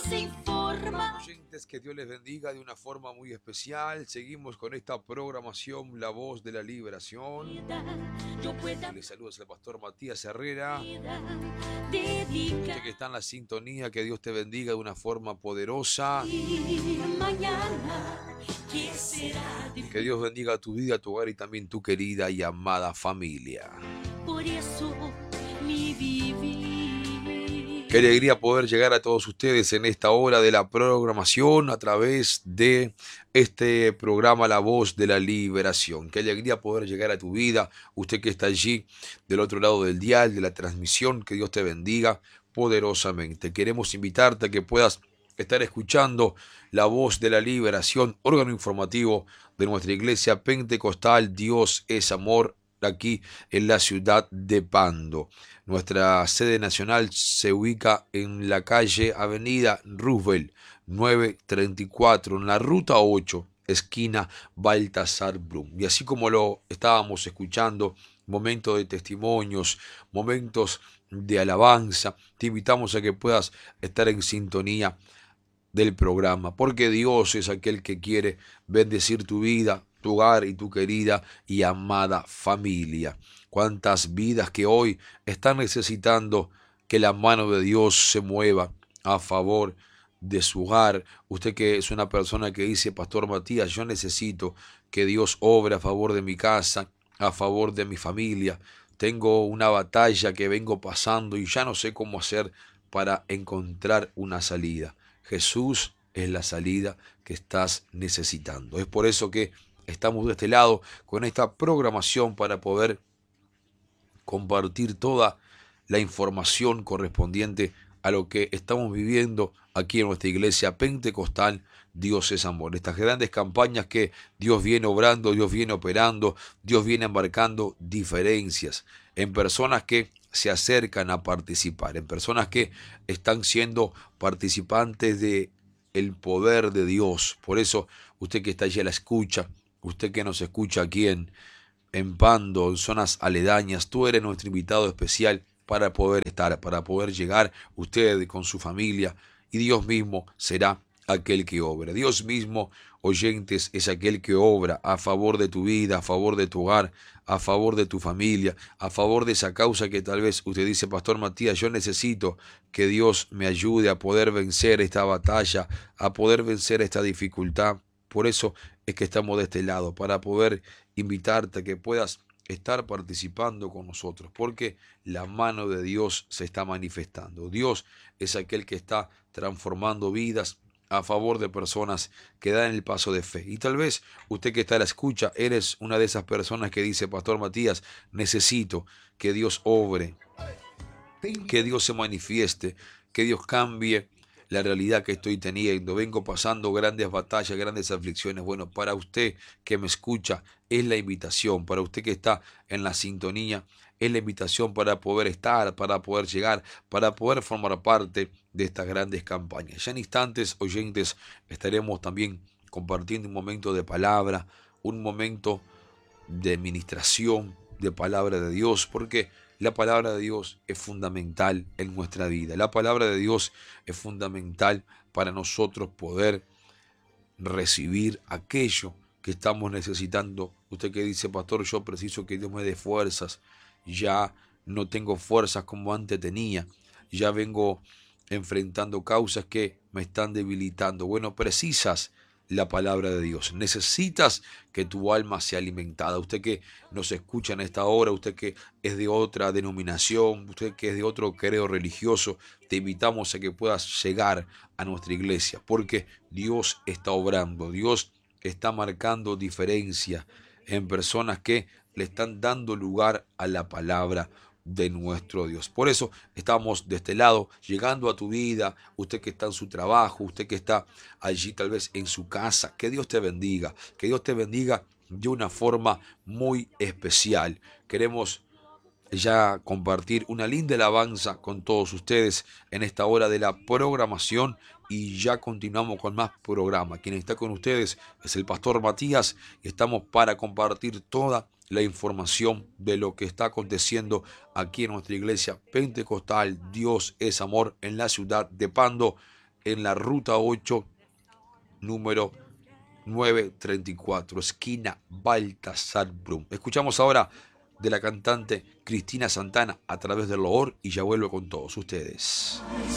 se informa. Oyentes, que Dios les bendiga de una forma muy especial. Seguimos con esta programación La Voz de la Liberación. Les saluda el pastor Matías Herrera. Usted que está en la sintonía, que Dios te bendiga de una forma poderosa. Que Dios bendiga tu vida, tu hogar y también tu querida y amada familia. Por eso mi vivir. Qué alegría poder llegar a todos ustedes en esta hora de la programación a través de este programa La Voz de la Liberación. Qué alegría poder llegar a tu vida, usted que está allí del otro lado del dial, de la transmisión. Que Dios te bendiga poderosamente. Queremos invitarte a que puedas estar escuchando La Voz de la Liberación, órgano informativo de nuestra iglesia pentecostal Dios es Amor, aquí en la ciudad de Pando. Nuestra sede nacional se ubica en la calle Avenida Roosevelt 934, en la ruta 8, esquina Baltasar Brum. Y así como lo estábamos escuchando, momentos de testimonios, momentos de alabanza, te invitamos a que puedas estar en sintonía del programa, porque Dios es aquel que quiere bendecir tu vida, tu hogar y tu querida y amada familia. Cuántas vidas que hoy están necesitando que la mano de Dios se mueva a favor de su hogar. Usted que es una persona que dice: Pastor Matías, yo necesito que Dios obre a favor de mi casa, a favor de mi familia. Tengo una batalla que vengo pasando y ya no sé cómo hacer para encontrar una salida. Jesús es la salida que estás necesitando. Es por eso que estamos de este lado con esta programación para poder compartir toda la información correspondiente a lo que estamos viviendo aquí en nuestra iglesia pentecostal Dios es Amor. Estas grandes campañas que Dios viene obrando, Dios viene operando, Dios viene embarcando diferencias en personas que se acercan a participar, en personas que están siendo participantes de el poder de Dios. Por eso, usted que está allí a la escucha, usted que nos escucha aquí en Pando, en zonas aledañas, tú eres nuestro invitado especial para poder estar, para poder llegar usted con su familia, y Dios mismo será aquel que obra. Dios mismo, oyentes, es aquel que obra a favor de tu vida, a favor de tu hogar, a favor de tu familia, a favor de esa causa que tal vez usted dice: Pastor Matías, yo necesito que Dios me ayude a poder vencer esta batalla, a poder vencer esta dificultad. Por eso es que estamos de este lado, para poder invitarte a que puedas estar participando con nosotros, porque la mano de Dios se está manifestando. Dios es aquel que está transformando vidas a favor de personas que dan el paso de fe. Y tal vez usted que está a la escucha, eres una de esas personas que dice: Pastor Matías, necesito que Dios obre, que Dios se manifieste, que Dios cambie la realidad que estoy teniendo. Vengo pasando grandes batallas, grandes aflicciones. Bueno, para usted que me escucha, es la invitación. Para usted que está en la sintonía, es la invitación para poder estar, para poder llegar, para poder formar parte de estas grandes campañas. Ya en instantes, oyentes, estaremos también compartiendo un momento de palabra, un momento de ministración de palabra de Dios, porque la palabra de Dios es fundamental en nuestra vida. La palabra de Dios es fundamental para nosotros poder recibir aquello que estamos necesitando. Usted que dice: Pastor, yo preciso que Dios me dé fuerzas. Ya no tengo fuerzas como antes tenía. Ya vengo enfrentando causas que me están debilitando. Bueno, precisas la palabra de Dios. Necesitas que tu alma sea alimentada. Usted que nos escucha en esta hora, usted que es de otra denominación, usted que es de otro credo religioso, te invitamos a que puedas llegar a nuestra iglesia, porque Dios está obrando, Dios está marcando diferencia en personas que le están dando lugar a la palabra de nuestro Dios. Por eso estamos de este lado, llegando a tu vida, usted que está en su trabajo, usted que está allí tal vez en su casa. Que Dios te bendiga, que Dios te bendiga de una forma muy especial. Queremos ya compartir una linda alabanza con todos ustedes en esta hora de la programación, y ya continuamos con más programa. Quien está con ustedes es el pastor Matías, y estamos para compartir toda la información de lo que está aconteciendo aquí en nuestra iglesia pentecostal Dios es Amor en la ciudad de Pando, en la ruta 8, número 934, esquina Baltasar Brum. Escuchamos ahora de la cantante Cristina Santana a través del Loor y ya vuelvo con todos ustedes.